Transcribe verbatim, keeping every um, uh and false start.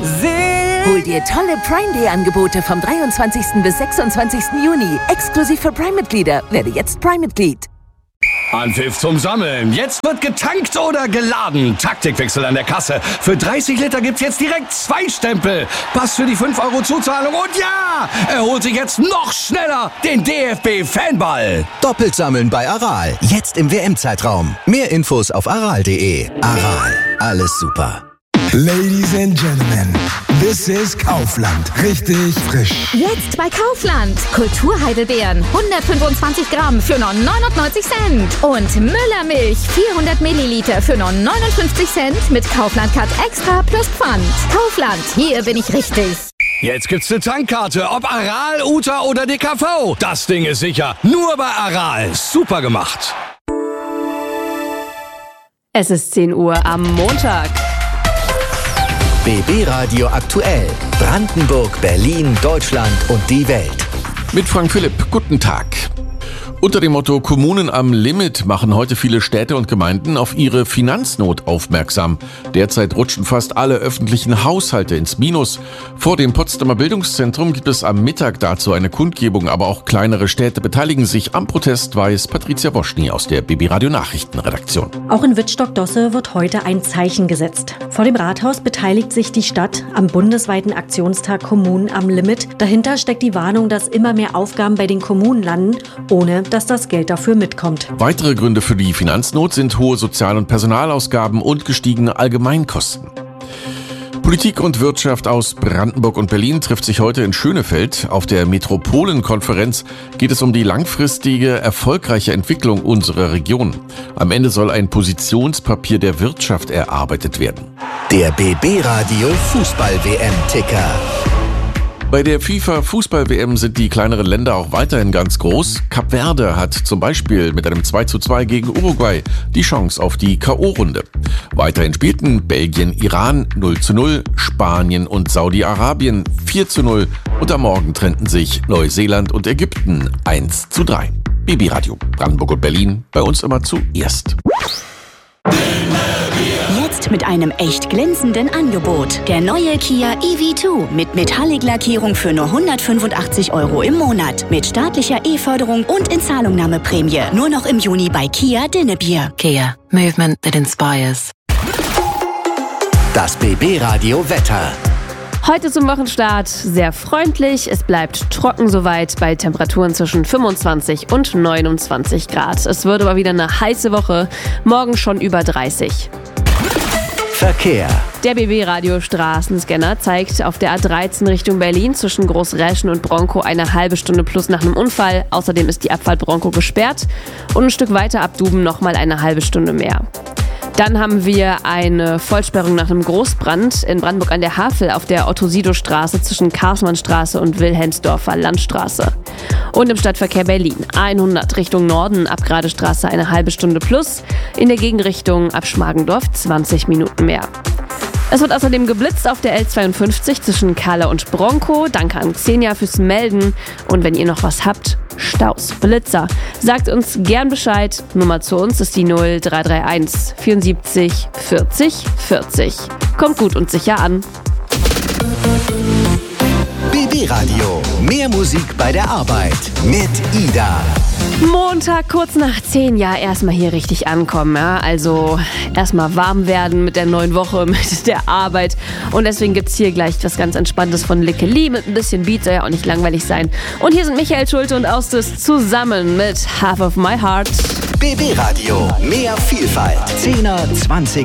Hol dir tolle Prime Day Angebote vom dreiundzwanzigsten bis sechsundzwanzigsten Juni. Exklusiv für Prime-Mitglieder. Werde jetzt Prime-Mitglied. Anpfiff zum Sammeln. Jetzt wird getankt oder geladen. Taktikwechsel an der Kasse. Für dreißig Liter gibt's jetzt direkt zwei Stempel. Pass für die fünf Euro Zuzahlung. Und ja, er holt sich jetzt noch schneller den D F B-Fanball. Doppelt sammeln bei Aral. Jetzt im W M-Zeitraum. Mehr Infos auf aral punkt de. Aral. Alles super. Ladies and Gentlemen, this is Kaufland. Richtig frisch. Jetzt bei Kaufland. Kulturheidelbeeren, hundertfünfundzwanzig Gramm für nur neunundneunzig Cent. Und Müllermilch, vierhundert Milliliter für nur neunundfünfzig Cent mit Kaufland Cut Extra plus Pfand. Kaufland, hier bin ich richtig. Jetzt gibt's eine Tankkarte, ob Aral, Uta oder D K V. Das Ding ist sicher. Nur bei Aral. Super gemacht. Es ist zehn Uhr am Montag. B B Radio aktuell. Brandenburg, Berlin, Deutschland und die Welt. Mit Frank Philipp, guten Tag. Unter dem Motto Kommunen am Limit machen heute viele Städte und Gemeinden auf ihre Finanznot aufmerksam. Derzeit rutschen fast alle öffentlichen Haushalte ins Minus. Vor dem Potsdamer Bildungszentrum gibt es am Mittag dazu eine Kundgebung, aber auch kleinere Städte beteiligen sich am Protest, weiß Patricia Woschny aus der B B Radio Nachrichtenredaktion. Auch in Wittstock-Dosse wird heute ein Zeichen gesetzt. Vor dem Rathaus beteiligt sich die Stadt am bundesweiten Aktionstag Kommunen am Limit. Dahinter steckt die Warnung, dass immer mehr Aufgaben bei den Kommunen landen, ohne dass das Geld dafür mitkommt. Weitere Gründe für die Finanznot sind hohe Sozial- und Personalausgaben und gestiegene Allgemeinkosten. Politik und Wirtschaft aus Brandenburg und Berlin trifft sich heute in Schönefeld. Auf der Metropolenkonferenz geht es um die langfristige, erfolgreiche Entwicklung unserer Region. Am Ende soll ein Positionspapier der Wirtschaft erarbeitet werden. Der B B Radio Fußball-W M-Ticker. Bei der FIFA-Fußball-W M sind die kleineren Länder auch weiterhin ganz groß. Kap Verde hat zum Beispiel mit einem zwei zu zwei gegen Uruguay die Chance auf die K O-Runde. Weiterhin spielten Belgien, Iran null zu null, Spanien und Saudi-Arabien vier zu null und am Morgen trennten sich Neuseeland und Ägypten eins zu drei. B B Radio, Brandenburg und Berlin, bei uns immer zuerst. Jetzt mit einem echt glänzenden Angebot. Der neue Kia E V zwei mit Metallic-Lackierung für nur hundertfünfundachtzig Euro im Monat. Mit staatlicher E-Förderung und Inzahlungnahmeprämie. Nur noch im Juni bei Kia Dinnebier. Kia, movement that inspires. Das B B Radio Wetter. Heute zum Wochenstart sehr freundlich. Es bleibt trocken soweit bei Temperaturen zwischen fünfundzwanzig und neunundzwanzig Grad. Es wird aber wieder eine heiße Woche. Morgen schon über dreißig. Verkehr. Der B B Radio Straßenscanner zeigt auf der A dreizehn Richtung Berlin zwischen Großräschen und Bronkow eine halbe Stunde plus nach einem Unfall. Außerdem ist die Abfahrt Bronkow gesperrt und ein Stück weiter ab Duben nochmal eine halbe Stunde mehr. Dann haben wir eine Vollsperrung nach einem Großbrand in Brandenburg an der Havel auf der Otto-Sido-Straße zwischen Karlsmannstraße und Wilhelmsdorfer Landstraße. Und im Stadtverkehr Berlin hundert Richtung Norden ab Gradestraße eine halbe Stunde plus, in der Gegenrichtung ab Schmargendorf zwanzig Minuten mehr. Es wird außerdem geblitzt auf der L zweiundfünfzig zwischen Kahla und Bronkow. Danke an Xenia fürs Melden. Und wenn ihr noch was habt, Staus, Blitzer, sagt uns gern Bescheid. Nummer zu uns ist die null drei drei eins vierundsiebzig vierzig vierzig. Kommt gut und sicher an. B B Radio. Mehr Musik bei der Arbeit mit Ida. Montag kurz nach zehn, ja, erstmal hier richtig ankommen, ja, also erstmal warm werden mit der neuen Woche, mit der Arbeit und deswegen gibt's hier gleich was ganz Entspanntes von Likke Lee mit ein bisschen Beat, soll ja auch nicht langweilig sein. Und hier sind Michael Schulte und Austis zusammen mit Half of My Heart. B B Radio, mehr Vielfalt, zehner, zwanziger